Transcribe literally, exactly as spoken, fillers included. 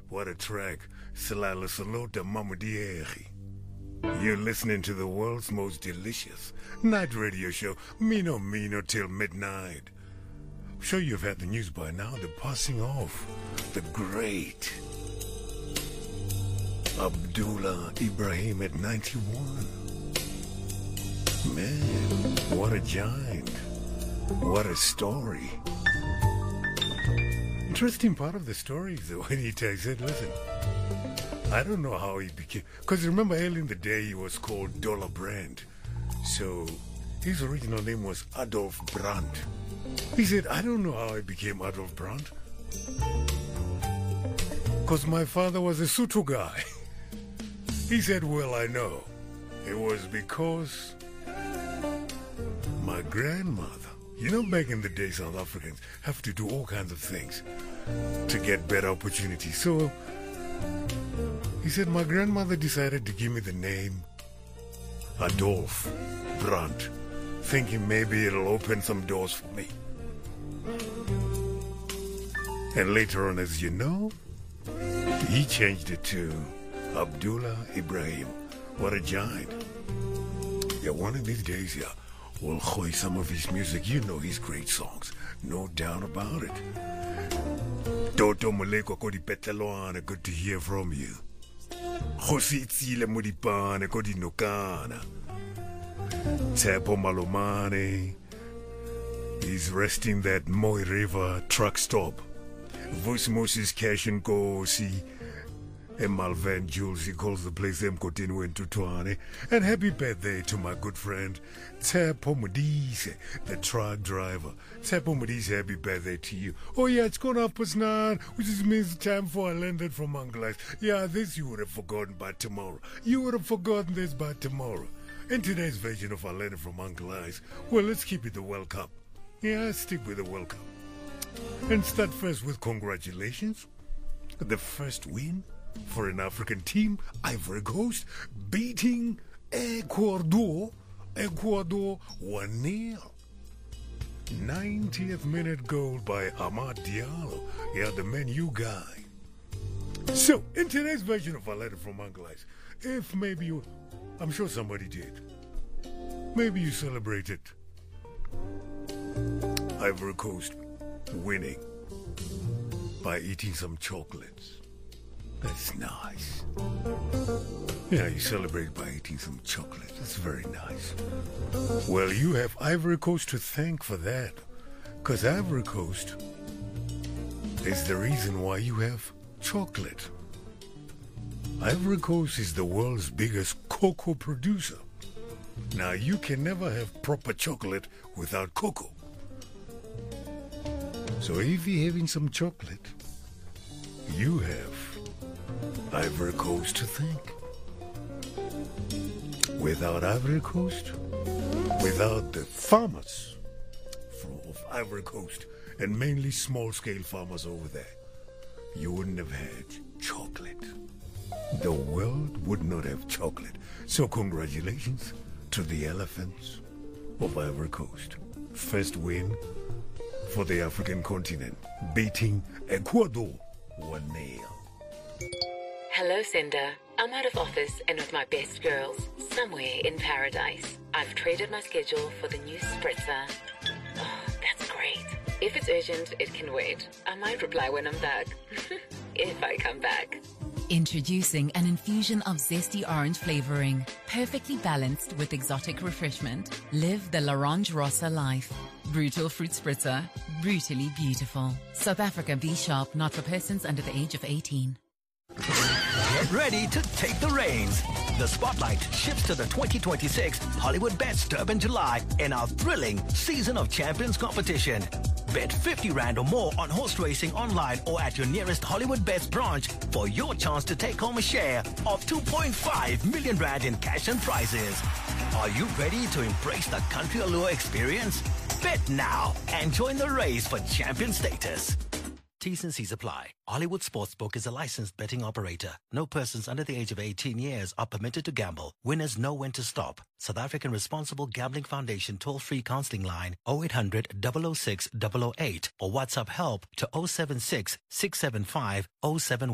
What a track. Salala Salota Mamadieri. You're listening to the world's most delicious night radio show, Mino Mino till midnight. I'm sure you've had the news by now, the passing of the great Abdullah Ibrahim at ninety-one. Man, what a giant. What a story. Interesting part of the story is when he takes it, listen, I don't know how he became, because remember early in the day he was called Dollar Brand. So his original name was Adolf Brandt. He said, I don't know how I became Adolf Brandt. Because my father was a Sotho guy. He said, well, I know. It was because my grandmother, you know, back in the day, South Africans have to do all kinds of things to get better opportunities. So he said, my grandmother decided to give me the name Adolf Brandt, thinking maybe it'll open some doors for me. And later on, as you know, he changed it to Abdullah Ibrahim. What a giant. Yeah, one of these days, yeah, we'll play some of his music. You know his great songs, no doubt about it. Toto Moleko Kodi Petalwana, good to hear from you. Khosi Tsile Modipane Kodi Nokana. Tsepo Malomane is resting that Moy River truck stop. Voice Moses Cash and Kosi. And Malvan Jules, he calls the place Mkotini Tutwane. And happy birthday to my good friend Tsepo Modise, the truck driver. Tsepo Modise, happy birthday to you. Oh yeah, it's gone half past nine, which is means time for I landed from Uncle Ice. Yeah, this you would have forgotten by tomorrow. You would have forgotten this by tomorrow. In today's version of I landed from Uncle Ice, well, let's keep it the World Cup. Yeah, stick with the World Cup. And start first with congratulations. The first win for an African team, Ivory Coast, beating Ecuador. Ecuador one nil. ninetieth minute goal by Amad Diallo. Yeah, the Man U guy. So, in today's version of A Letter from Uncle Ice, if maybe you, I'm sure somebody did, maybe you celebrated Ivory Coast winning by eating some chocolates. That's nice. Yeah, you celebrate by eating some chocolate. That's very nice. Well, you have Ivory Coast to thank for that. Because Ivory Coast is the reason why you have chocolate. Ivory Coast is the world's biggest cocoa producer. Now, you can never have proper chocolate without cocoa. So if you're having some chocolate, you have Ivory Coast to thank. Without Ivory Coast, without the farmers of Ivory Coast, and mainly small-scale farmers over there, you wouldn't have had chocolate. The world would not have chocolate. So congratulations to the elephants of Ivory Coast. First win for the African continent, beating Ecuador one nil. Hello, Cinder. I'm out of office and with my best girls, somewhere in paradise. I've traded my schedule for the new spritzer. Oh, that's great. If it's urgent, it can wait. I might reply when I'm back. If I come back. Introducing an infusion of zesty orange flavoring, perfectly balanced with exotic refreshment. Live the L'Orange Rossa life. Brutal fruit spritzer, brutally beautiful. South Africa B Sharp, not for persons under the age of eighteen. Get ready to take the reins. The spotlight shifts to the twenty twenty-six Hollywood Bets Durban July in our thrilling Season of Champions competition. Bet fifty rand or more on horse racing online or at your nearest Hollywood Bets branch for your chance to take home a share of two point five million rand in cash and prizes. Are you ready to embrace the country allure experience? Bet now and join the race for champion status. T's and C's apply. Hollywood Sportsbook is a licensed betting operator. No persons under the age of eighteen years are permitted to gamble. Winners know when to stop. South African Responsible Gambling Foundation toll-free counseling line oh eight hundred, double oh six, double oh eight or WhatsApp help to oh seven six, six seven five, oh seven